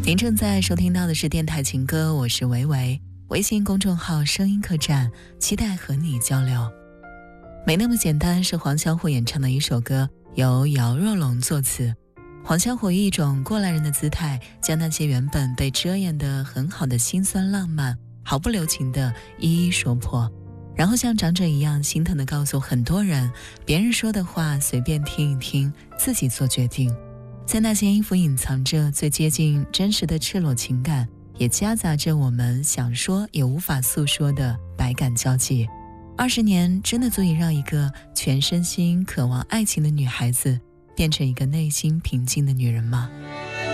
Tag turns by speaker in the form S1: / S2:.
S1: 您正在收听到的是电台情歌，我是维维，微信公众号声音客栈，期待和你交流。没那么简单是黄小琥演唱的一首歌，由姚若龙作词。黄小琥以一种过来人的姿态，将那些原本被遮掩得很好的辛酸浪漫毫不留情地一一说破，然后像长者一样心疼地告诉很多人，别人说的话随便听一听，自己做决定。在那些音符隐藏着最接近真实的赤裸情感，也夹杂着我们想说也无法诉说的百感交集。20年真的足以让一个全身心渴望爱情的女孩子变成一个内心平静的女人吗？